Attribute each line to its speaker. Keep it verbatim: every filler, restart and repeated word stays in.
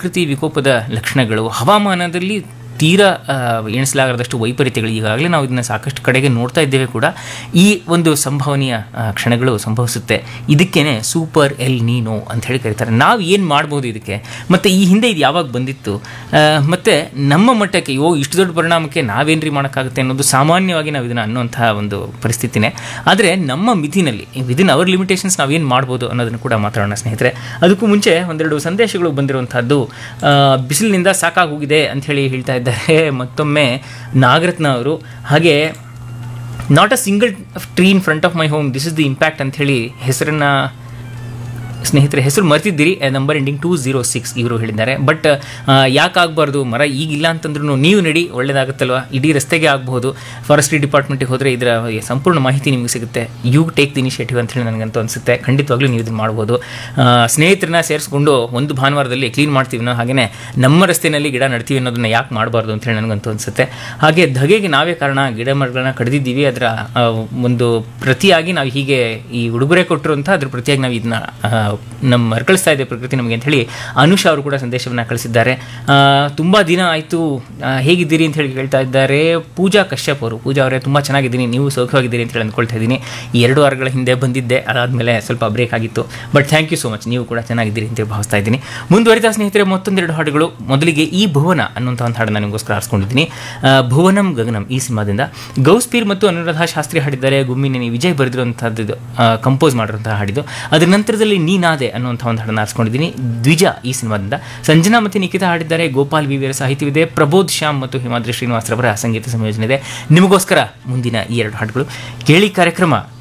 Speaker 1: ಪ್ರಕೃತಿ ವಿಕೋಪದ ಲಕ್ಷಣಗಳು, ಹವಾಮಾನದಲ್ಲಿ ತೀರಾ ಎಣಿಸಲಾಗದಷ್ಟು ವೈಪರೀತ್ಯಗಳು ಈಗಾಗಲೇ ನಾವು ಇದನ್ನು ಸಾಕಷ್ಟು ಕಡೆಗೆ ನೋಡ್ತಾ ಇದ್ದೇವೆ ಕೂಡ. ಈ ಒಂದು ಸಂಭವನೀಯ ಕ್ಷಣಗಳು ಸಂಭವಿಸುತ್ತೆ. ಇದಕ್ಕೇನೆ ಸೂಪರ್ ಎಲ್ ನೀನೋ ಅಂತ ಹೇಳಿ ಕರೀತಾರೆ. ನಾವು ಏನು ಮಾಡ್ಬೋದು ಇದಕ್ಕೆ, ಮತ್ತು ಈ ಹಿಂದೆ ಇದು ಯಾವಾಗ ಬಂದಿತ್ತು, ಮತ್ತು ನಮ್ಮ ಮಟ್ಟಕ್ಕೆ ಓ ಇಷ್ಟು ದೊಡ್ಡ ಪರಿಣಾಮಕ್ಕೆ ನಾವೇನ್ರಿ ಮಾಡೋಕ್ಕಾಗುತ್ತೆ ಅನ್ನೋದು ಸಾಮಾನ್ಯವಾಗಿ ನಾವು ಇದನ್ನು ಅನ್ನುವಂತಹ ಒಂದು ಪರಿಸ್ಥಿತಿನೇ. ಆದರೆ ನಮ್ಮ ಮಿತಿನಲ್ಲಿ ವಿದಿನ್ ಅವರ್ ಲಿಮಿಟೇಷನ್ಸ್ ನಾವೇನು ಮಾಡ್ಬೋದು ಅನ್ನೋದನ್ನು ಕೂಡ ಮಾತಾಡೋಣ ಸ್ನೇಹಿತರೆ. ಅದಕ್ಕೂ ಮುಂಚೆ ಒಂದೆರಡು ಸಂದೇಶಗಳು ಬಂದಿರುವಂಥದ್ದು. ಬಿಸಿಲಿನಿಂದ ಸಾಕಾಗಿ ಹೋಗಿದೆ ಅಂಥೇಳಿ ಹೇಳ್ತಾ ಇದ್ದಾರೆ ಮತ್ತೊಮ್ಮೆ ನಾಗರತ್ನ ಅವರು. ಹಾಗೆ not a single tree in front of my home, this is the impact ಅಂತ ಹೇಳಿ ಹೆಸರನ್ನ ಸ್ನೇಹಿತರೆ ಹೆಸರು ಮರ್ತಿದ್ದೀರಿ, number ending two zero six ಇವರು ಹೇಳಿದ್ದಾರೆ. ಬಟ್ ಯಾಕೆ ಆಗಬಾರ್ದು, ಮರ ಈಗಿಲ್ಲ ಅಂತಂದ್ರೂ ನೀವು ನಡಿ ಒಳ್ಳೇದಾಗುತ್ತಲ್ವ, ಇಡೀ ರಸ್ತೆಗೆ ಆಗಬಹುದು. ಫಾರೆಸ್ಟ್ರಿ ಡಿಪಾರ್ಟ್ಮೆಂಟಿಗೆ ಹೋದರೆ ಇದರ ಸಂಪೂರ್ಣ ಮಾಹಿತಿ ನಿಮಗೆ ಸಿಗುತ್ತೆ. ಯು ಟೇಕ್ ದಿ ಇನಿಷಿಯೇಟಿವ್ ಅಂತ ಹೇಳಿ ನನಗಂತೂ ಅನಿಸುತ್ತೆ. ಖಂಡಿತವಾಗ್ಲೂ ನೀವು ಇದನ್ನು ಮಾಡ್ಬೋದು. ಸ್ನೇಹಿತರನ್ನ ಸೇರಿಸ್ಕೊಂಡು ಒಂದು ಭಾನುವಾರದಲ್ಲಿ ಕ್ಲೀನ್ ಮಾಡ್ತೀವಿ ನಾವು, ಹಾಗೆಯೇ ನಮ್ಮ ರಸ್ತೆಯಲ್ಲಿ ಗಿಡ ನಡ್ತೀವಿ ಅನ್ನೋದನ್ನ ಯಾಕೆ ಮಾಡಬಾರ್ದು ಅಂತ ಹೇಳಿ ನನಗಂತೂ ಅನಿಸುತ್ತೆ. ಹಾಗೆ ಧಗೆಗೆ ನಾವೇ ಕಾರಣ, ಗಿಡ ಮರಗಳನ್ನ ಕಡಿದಿದ್ದೀವಿ, ಅದರ ಒಂದು ಪ್ರತಿಯಾಗಿ ನಾವು ಹೀಗೆ ಈ ಉಡುಗೊರೆ ಕೊಟ್ಟರು ಅಂತ ಅದ್ರ ಪ್ರತಿಯಾಗಿ ನಾವು ಇದನ್ನ ನಮ್ಮ ಮರುಕಳಿಸ್ತಾ ಇದೆ ಪ್ರಕೃತಿ ನಮಗೆ ಅಂತ ಹೇಳಿ ಅನುಷಾ ಅವರು ಕೂಡ ಸಂದೇಶವನ್ನು ಕಳಿಸಿದ್ದಾರೆ. ತುಂಬ ದಿನ ಆಯಿತು, ಹೇಗಿದ್ದೀರಿ ಅಂತ ಹೇಳಿ ಹೇಳ್ತಾ ಇದ್ದಾರೆ ಪೂಜಾ ಕಶ್ಯಪ್ ಅವರು. ಪೂಜಾ ಅವರೇ ತುಂಬ ಚೆನ್ನಾಗಿದ್ದೀನಿ, ನೀವು ಸೌಖ್ಯವಾಗಿದ್ದೀರಿ ಅಂತ ಹೇಳಿ ಅಂದ್ಕೊಳ್ತಾ ಇದ್ದೀನಿ. ಈ ಎರಡು ವಾರಗಳ ಹಿಂದೆ ಬಂದಿದ್ದೆ, ಅದಾದಮೇಲೆ ಸ್ವಲ್ಪ ಬ್ರೇಕ್ ಆಗಿತ್ತು. But thank you so much, ನೀವು ಕೂಡ ಚೆನ್ನಾಗಿದ್ದೀರಿ ಅಂತೇಳಿ ಭಾವಿಸ್ತಾ ಇದ್ದೀನಿ. ಮುಂದುವರಿದ ಸ್ನೇಹಿತರೆ ಮತ್ತೊಂದೆರಡು ಹಾಡುಗಳು. ಮೊದಲಿಗೆ ಈ ಭುವನ ಅನ್ನುವಂಥ ಒಂದು ಹಾಡನ್ನು ನಿಮಗೋಸ್ಕರ ಆರಿಸ್ಕೊಂಡಿದ್ದೀನಿ. ಭುವನಂ ಗಗನಂ ಈ ಸಿನಿಮಾದಿಂದ ಗೌಸ್ಪೀರ್ ಮತ್ತು ಅನುರಾಧ ಶಾಸ್ತ್ರಿ ಹಾಡಿದ್ದಾರೆ. ಗುಮ್ಮಿನೇನಿ ವಿಜಯ್ ಬರೆದಿರುವಂಥದ್ದು, ಕಂಪೋಸ್ ಮಾಡಿರುವಂತಹ ಹಾಡಿದ್ದು. ಅದರ ನಂತರದಲ್ಲಿ ನೀನಾದೆ ಅನ್ನುವಂಥ ಒಂದು ಹಾಡನ್ನು ಆರಿಸ್ಕೊಂಡಿದ್ದೀನಿ ದ್ವಿಜ ಈ ಸಿನಿಮಾದಿಂದ. ಸಂಜನಾ ಮತ್ತು ನಿಖಿತಾ ಹಾಡಿದ್ದಾರೆ. ಗೋಪಾಲ್ ವಿವಿಯರ ಸಾಹಿತ್ಯವಿದೆ. ಪ್ರಬೋಧ್ ಶ್ಯಾಮ್ ಮತ್ತು ಹಿಮಾದ್ರಿ ಶ್ರೀನಿವಾಸ್ ರವರ ಸಂಗೀತ ಸಂಯೋಜನೆ ಇದೆ. ನಿಮಗೋಸ್ಕರ ಮುಂದಿನ ಈ ಎರಡು ಹಾಡುಗಳು ಕೇಳಿ. ಕಾರ್ಯಕ್ರಮ